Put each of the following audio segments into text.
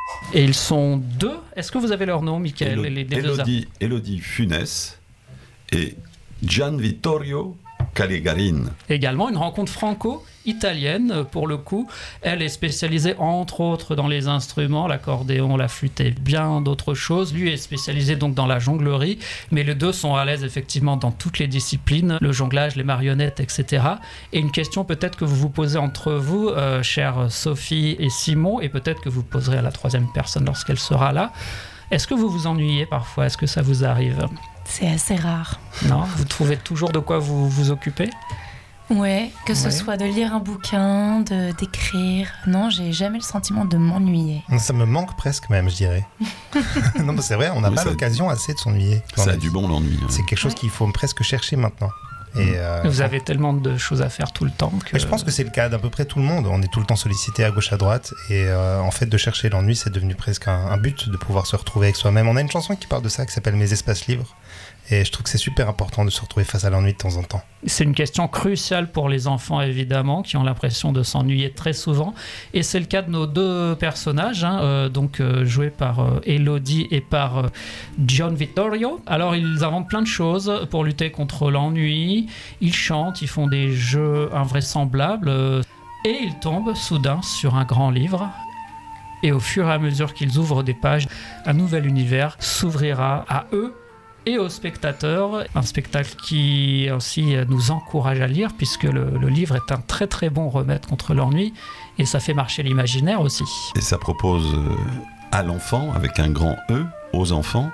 Et ils sont deux. Est-ce que vous avez leur nom, Michael? Les deux Elodie Funès et Gian Vittorio Callegarin. Également une rencontre franco-italienne pour le coup. Elle est spécialisée entre autres dans les instruments, l'accordéon, la flûte et bien d'autres choses. Lui est spécialisé donc dans la jonglerie, mais les deux sont à l'aise effectivement dans toutes les disciplines, le jonglage, les marionnettes, etc. Et une question peut-être que vous vous posez entre vous, chères Sophie et Simon, et peut-être que vous poserez à la troisième personne lorsqu'elle sera là. Est-ce que vous vous ennuyez parfois? Est-ce que ça vous arrive? C'est assez rare. Non, vous trouvez toujours de quoi vous occuper? Ouais, que ce soit de lire un bouquin, d'écrire. Non, j'ai jamais le sentiment de m'ennuyer. Ça me manque presque même, je dirais. Non, mais c'est vrai, on n'a pas l'occasion assez de s'ennuyer. Ça a du bon l'ennui. C'est quelque chose qu'il faut presque chercher maintenant. Et vous avez tellement de choses à faire tout le temps que... Je pense que c'est le cas d'à peu près tout le monde. On est tout le temps sollicité à gauche à droite et en fait de chercher l'ennui c'est devenu presque un but de pouvoir se retrouver avec soi-même. On a une chanson qui parle de ça qui s'appelle Mes espaces libres et je trouve que c'est super important de se retrouver face à l'ennui de temps en temps. C'est une question cruciale pour les enfants évidemment qui ont l'impression de s'ennuyer très souvent et c'est le cas de nos deux personnages joués par Elodie et par Gian Vittorio. Alors ils inventent plein de choses pour lutter contre l'ennui. Ils chantent, ils font des jeux invraisemblables et ils tombent soudain sur un grand livre. Et au fur et à mesure qu'ils ouvrent des pages, un nouvel univers s'ouvrira à eux et aux spectateurs. Un spectacle qui aussi nous encourage à lire puisque le livre est un très très bon remède contre l'ennui et ça fait marcher l'imaginaire aussi. Et ça propose à l'enfant, avec un grand E, aux enfants,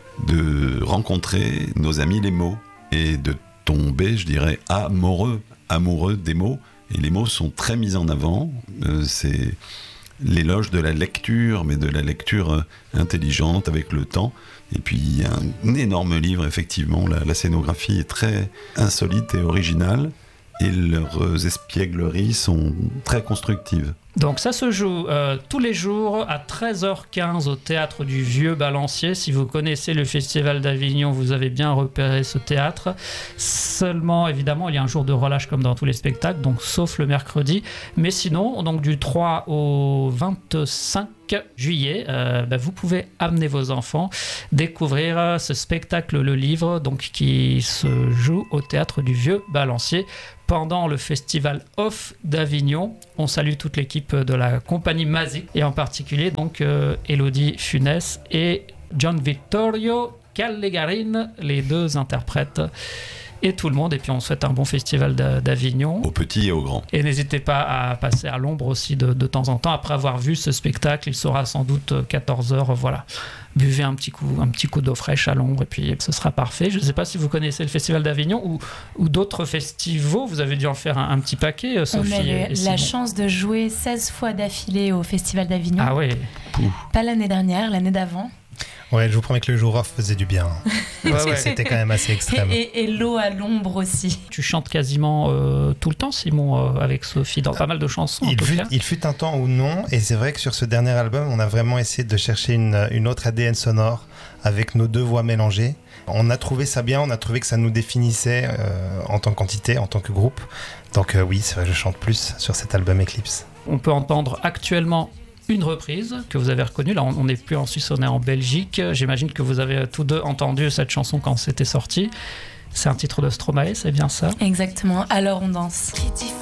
de rencontrer nos amis les mots et de tomber, je dirais, amoureux des mots. Et les mots sont très mis en avant. C'est l'éloge de la lecture, mais de la lecture intelligente avec le temps. Et puis il y a un énorme livre, effectivement. La scénographie est très insolite et originale. Et leurs espiègleries sont très constructives. Donc ça se joue tous les jours à 13h15 au Théâtre du Vieux Balancier. Si vous connaissez le Festival d'Avignon, vous avez bien repéré ce théâtre. Seulement, évidemment, il y a un jour de relâche comme dans tous les spectacles, donc sauf le mercredi. Mais sinon, donc du 3 au 25 juillet, vous pouvez amener vos enfants découvrir ce spectacle, le livre, donc qui se joue au Théâtre du Vieux Balancier pendant le Festival Off d'Avignon. On salue toute l'équipe de la compagnie Mazik et en particulier donc Elodie Funès et Gian Vittorio Callegarin, les deux interprètes et tout le monde. Et puis on souhaite un bon festival d'Avignon. Aux petits et aux grands. Et n'hésitez pas à passer à l'ombre aussi de temps en temps. Après avoir vu ce spectacle, il sera sans doute 14h. Voilà. Buvez un petit coup d'eau fraîche à l'ombre et puis ce sera parfait. Je ne sais pas si vous connaissez le Festival d'Avignon ou d'autres festivals. Vous avez dû en faire un petit paquet, Sophie. On a la chance de jouer 16 fois d'affilée au Festival d'Avignon. Ah ouais. Pas l'année dernière, l'année d'avant. Ouais, je vous promets que le jour off faisait du bien. Parce que c'était quand même assez extrême. Et l'eau à l'ombre aussi. Tu chantes quasiment tout le temps, Simon, avec Sophie, dans pas mal de chansons. Il fut un temps où non, et c'est vrai que sur ce dernier album, on a vraiment essayé de chercher une autre ADN sonore avec nos deux voix mélangées. On a trouvé ça bien, on a trouvé que ça nous définissait en tant qu'entité, en tant que groupe. Donc oui, c'est vrai, je chante plus sur cet album Eclipse. On peut entendre actuellement une reprise que vous avez reconnue. Là, on n'est plus en Suisse, on est en Belgique. J'imagine que vous avez tous deux entendu cette chanson quand c'était sorti. C'est un titre de Stromae, c'est bien ça? Exactement. Alors on danse.